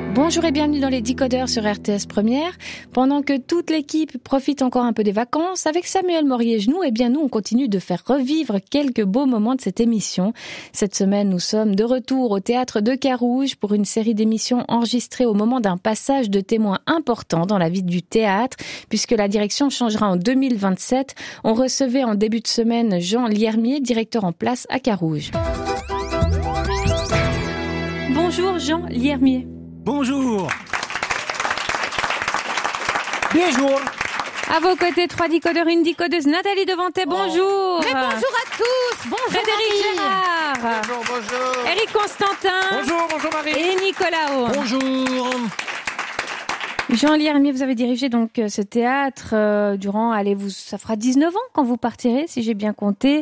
Bonjour et bienvenue dans les Décodeurs sur RTS Première. Pendant que toute l'équipe profite encore un peu des vacances, avec Samuel Morier-Genoux, eh bien nous on continue de faire revivre quelques beaux moments de cette émission. Cette semaine, nous sommes de retour au théâtre de Carouge pour une série d'émissions enregistrées au moment d'un passage de témoins important dans la vie du théâtre, puisque la direction changera en 2027. On recevait en début de semaine Jean Liermier, directeur en place à Carouge. Bonjour Jean Liermier. Bonjour. Bonjour. À vos côtés, 3 décodeurs, une décodeuse, Nathalie Devantet, bonjour. Mais bonjour à tous. Bonjour Frédéric Marie. Gérard. Bonjour. Éric Constantin. Bonjour Marie. Et Nicolas O. Bonjour. Jean Liermier, vous avez dirigé donc ce théâtre durant, ça fera 19 ans quand vous partirez, si j'ai bien compté.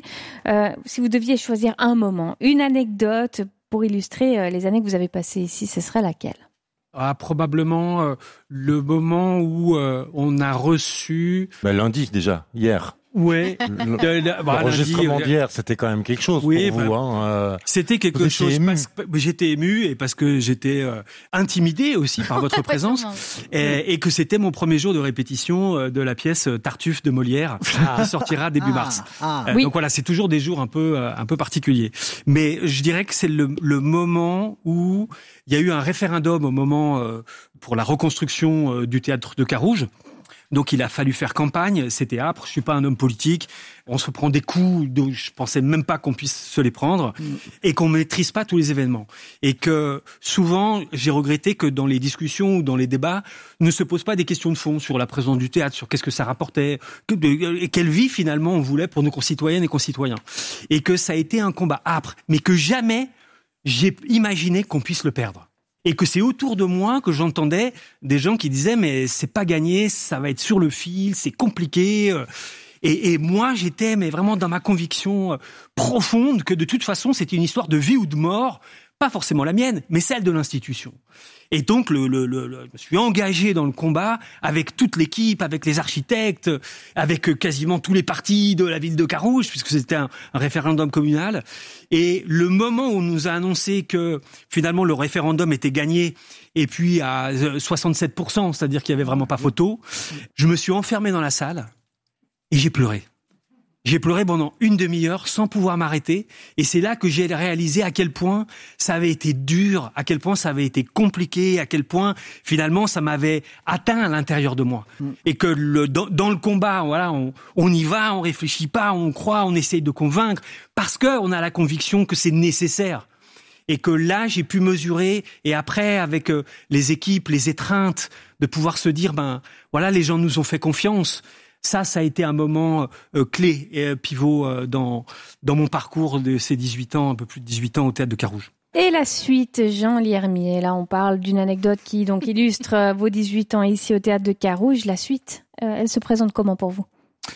Si vous deviez choisir un moment, une anecdote pour illustrer les années que vous avez passées ici, ce serait laquelle ? Probablement le moment où on a reçu... lundi déjà, hier. Ouais. L'enregistrement d'hier, c'était quand même quelque chose pour vous. C'était quelque chose. J'étais ému et parce que j'étais intimidé aussi par votre présence et que c'était mon premier jour de répétition de la pièce Tartuffe de Molière qui sortira début mars. Oui. Donc voilà, c'est toujours des jours un peu particuliers. Mais je dirais que c'est le moment où il y a eu un référendum au moment pour la reconstruction du théâtre de Carouge. Donc il a fallu faire campagne, c'était âpre, je suis pas un homme politique, on se prend des coups dont je pensais même pas qu'on puisse se les prendre et qu'on maîtrise pas tous les événements. Et que souvent, j'ai regretté que dans les discussions ou dans les débats, ne se posent pas des questions de fond sur la présence du théâtre, sur qu'est-ce que ça rapportait, et quelle vie finalement on voulait pour nos concitoyennes et concitoyens. Et que ça a été un combat âpre, mais que jamais j'ai imaginé qu'on puisse le perdre. Et que c'est autour de moi que j'entendais des gens qui disaient mais c'est pas gagné, ça va être sur le fil, c'est compliqué. Et moi j'étais mais vraiment dans ma conviction profonde que de toute façon c'était une histoire de vie ou de mort, pas forcément la mienne, mais celle de l'institution. Et donc je me suis engagé dans le combat avec toute l'équipe, avec les architectes, avec quasiment tous les partis de la ville de Carouge, puisque c'était un référendum communal. Et le moment où on nous a annoncé que finalement le référendum était gagné, et puis à 67%, c'est-à-dire qu'il y avait vraiment pas photo, je me suis enfermé dans la salle et j'ai pleuré. J'ai pleuré pendant une demi-heure sans pouvoir m'arrêter. Et c'est là que j'ai réalisé à quel point ça avait été dur, à quel point ça avait été compliqué, à quel point finalement ça m'avait atteint à l'intérieur de moi. Et que dans le combat, voilà, on y va, on réfléchit pas, on croit, on essaye de convaincre parce que on a la conviction que c'est nécessaire. Et que là, j'ai pu mesurer, et après, avec les équipes, les étreintes, de pouvoir se dire, voilà, les gens nous ont fait confiance. Ça a été un moment clé et pivot dans mon parcours de ces 18 ans, un peu plus de 18 ans au théâtre de Carouge. Et la suite, Jean Liermier, là on parle d'une anecdote qui donc illustre vos 18 ans ici au théâtre de Carouge. La suite, elle se présente comment pour vous ?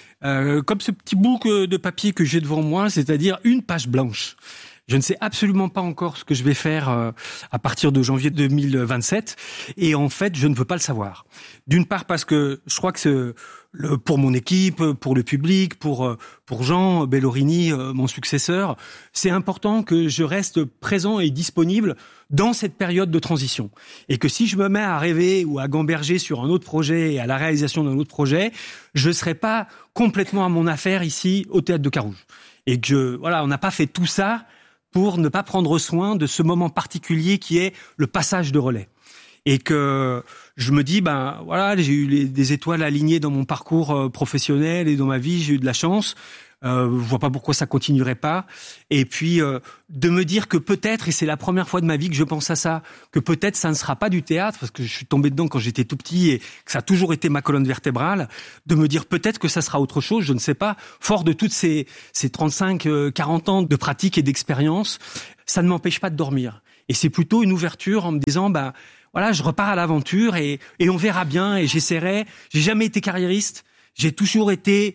Comme ce petit bout de papier que j'ai devant moi, c'est-à-dire une page blanche. Je ne sais absolument pas encore ce que je vais faire à partir de janvier 2027. Et en fait, je ne veux pas le savoir. D'une part parce que je crois que pour mon équipe, pour le public, pour Jean Bellorini, mon successeur, c'est important que je reste présent et disponible dans cette période de transition. Et que si je me mets à rêver ou à gamberger sur un autre projet et à la réalisation d'un autre projet, je ne serai pas complètement à mon affaire ici au théâtre de Carouge. Et que on n'a pas fait tout ça pour ne pas prendre soin de ce moment particulier qui est le passage de relais. Et que je me dis, j'ai eu des étoiles alignées dans mon parcours professionnel et dans ma vie, j'ai eu de la chance. Je vois pas pourquoi ça continuerait pas. Et puis de me dire que peut-être, et c'est la première fois de ma vie que je pense à ça, que peut-être ça ne sera pas du théâtre, parce que je suis tombé dedans quand j'étais tout petit et que ça a toujours été ma colonne vertébrale, de me dire peut-être que ça sera autre chose, je ne sais pas. Fort de toutes ces 35-40 ans de pratique et d'expérience, ça ne m'empêche pas de dormir. Et c'est plutôt une ouverture en me disant, je repars à l'aventure et on verra bien et j'essaierai. J'ai jamais été carriériste, j'ai toujours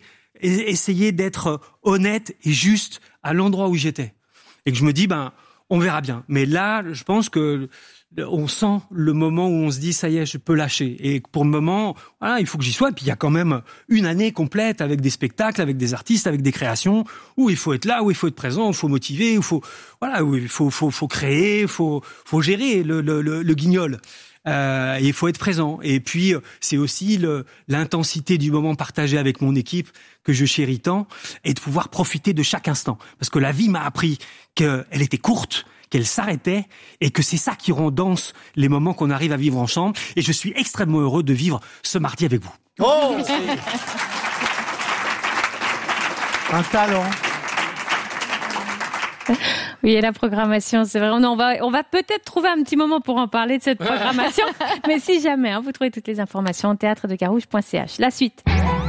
essayé d'être honnête et juste à l'endroit où j'étais. Et que je me dis, on verra bien. Mais là, je pense que on sent le moment où on se dit, ça y est, je peux lâcher. Et pour le moment, il faut que j'y sois. Et puis il y a quand même une année complète avec des spectacles, avec des artistes, avec des créations, où il faut être là, où il faut être présent, où il faut motiver, où il faut créer, où il faut gérer le guignol. il faut être présent. Et puis, c'est aussi l'intensité du moment partagé avec mon équipe que je chéris tant, et de pouvoir profiter de chaque instant. Parce que la vie m'a appris qu'elle était courte, qu'elle s'arrêtait, et que c'est ça qui rend dense les moments qu'on arrive à vivre ensemble. Et je suis extrêmement heureux de vivre ce mardi avec vous. Oh, un talent. Oui, et la programmation, c'est vrai. On va peut-être trouver un petit moment pour en parler de cette programmation. Mais si jamais, vous trouvez toutes les informations au théâtredecarouge.ch. La suite.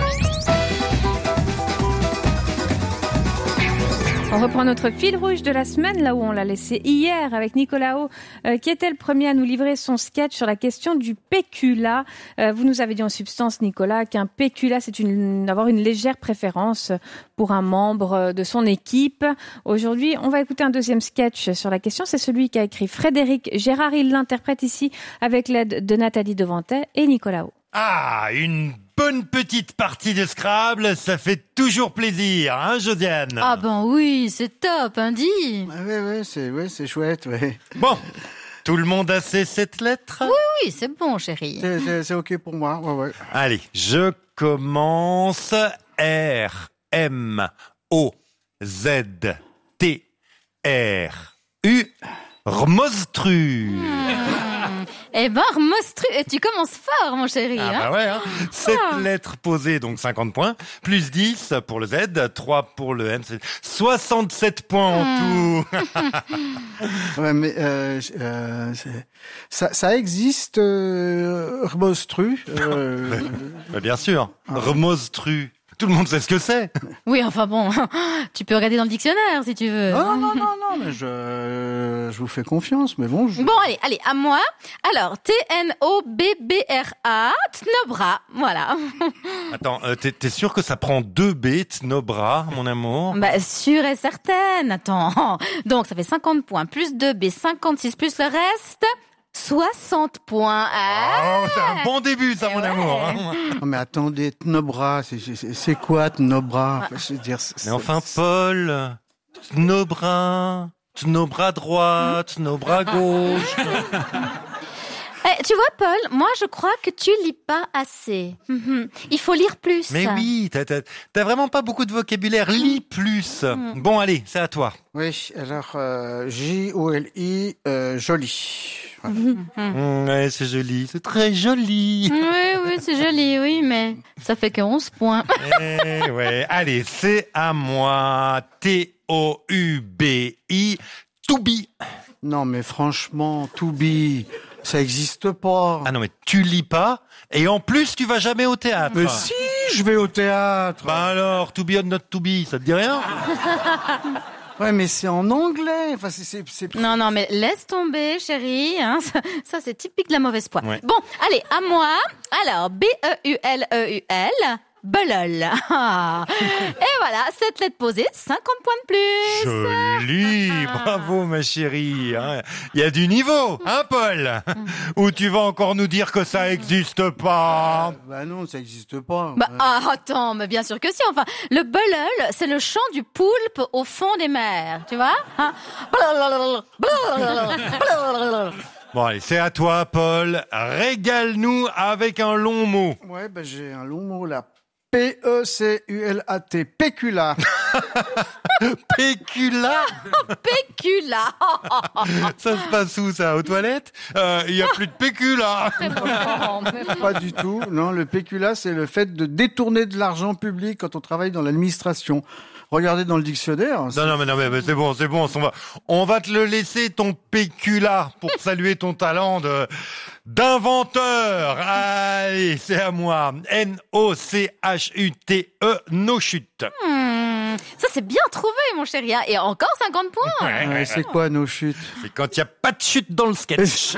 On reprend notre fil rouge de la semaine, là où on l'a laissé hier avec Nicolas Haut, qui était le premier à nous livrer son sketch sur la question du pécula. Vous nous avez dit en substance, Nicolas, qu'un pécula, c'est avoir une légère préférence pour un membre de son équipe. Aujourd'hui, on va écouter un deuxième sketch sur la question. C'est celui qu'a écrit Frédéric Gérard. Il l'interprète ici avec l'aide de Nathalie Devantet et Nicolas Haut. Ah, une bonne petite partie de Scrabble, ça fait toujours plaisir, hein, Josiane? Ah ben oui, c'est top, hein, dis. C'est chouette, ouais. Bon, tout le monde a ses 7 lettres? Oui, c'est bon, chérie. C'est ok pour moi, ouais. Allez, je commence. R, M, O, Z, T, R, U, Rmostru. Eh ben, monstrueux. Tu commences fort, mon chéri. Ah bah ouais, hein. 7 lettres posées, donc 50 points. Plus 10 pour le Z, 3 pour le M. 67 points en tout. Ouais, mais ça existe, Rmostru. Bah bien sûr, Rmostru. Tout le monde sait ce que c'est. Oui, enfin bon, tu peux regarder dans le dictionnaire si tu veux. Non, mais je vous fais confiance, mais bon. Bon, allez, à moi. Alors, T-N-O-B-B-R-A, Tnobra, voilà. Attends, t'es sûr que ça prend 2 B, Tnobra, mon amour? Bah, sûre et certaine. Attends. Donc, ça fait 50 points, plus 2 B, 56, plus le reste... 60 points. Oh, c'est un bon début, ça, mon amour. Hein. Non, mais attendez, Tnobra, c'est quoi Tnobra? Je veux dire, mais enfin, Paul, Tnobra droit, Tnobra gauche. Tu vois, Paul, moi, je crois que tu lis pas assez. Il faut lire plus. Mais oui, t'as vraiment pas beaucoup de vocabulaire. Lis plus. Bon, allez, c'est à toi. Oui, alors, J-O-L-I, joli. Ouais, c'est joli, c'est très joli. Oui, c'est joli, oui, mais ça fait que 11 points. Ouais, allez, c'est à moi. T-O-U-B-I, Toubi. Non, mais franchement, Toubi, ça existe pas. Ah non, mais tu lis pas, et en plus, tu vas jamais au théâtre. Mais si, je vais au théâtre. Bah alors, To be or not to be, ça te dit rien? Ouais, mais c'est en anglais. Enfin, c'est... Non, mais laisse tomber, chérie. Hein. Ça, c'est typique de la mauvaise foi. Ouais. Bon, allez, à moi. Alors, B-E-U-L-E-U-L. Belol. Et voilà, 7 lettres posées, 50 points de plus. Joli, bravo ma chérie. Il y a du niveau, hein Paul? Ou tu vas encore nous dire que ça existe pas? Bah non, ça existe pas. Attends, mais bien sûr que si. Enfin, le belol, c'est le chant du poulpe au fond des mers, tu vois? Bon allez, c'est à toi Paul. Régale-nous avec un long mot. Ouais, j'ai un long mot là. P-E-C-U-L-A-T, pécula. Pécula? Pécula. Ça se passe où ça? Aux toilettes? Il y a plus de pécula. Pas du tout. Non, le pécula, c'est le fait de détourner de l'argent public quand on travaille dans l'administration. Regardez dans le dictionnaire. Non, mais c'est bon. On va te le laisser, ton pécula, pour saluer ton talent d'inventeur. Allez, c'est à moi. N-O-C-H-U-T-E, no chute. Ça, c'est bien trouvé, mon chéri. Et encore 50 points. Ouais, c'est quoi, nos chutes? C'est quand il n'y a pas de chute dans le sketch.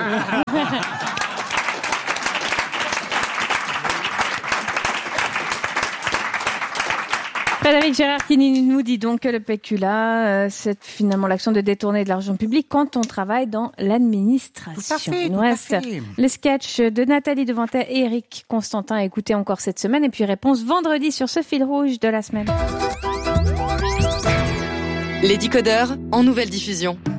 Frédéric Gérard qui nous dit donc que le pécula, c'est finalement l'action de détourner de l'argent public quand on travaille dans l'administration. Tout à fait, Il nous reste les sketchs de Nathalie Devantet et Eric Constantin à écouter encore cette semaine. Et puis réponse vendredi sur ce fil rouge de la semaine. Les décodeurs en nouvelle diffusion.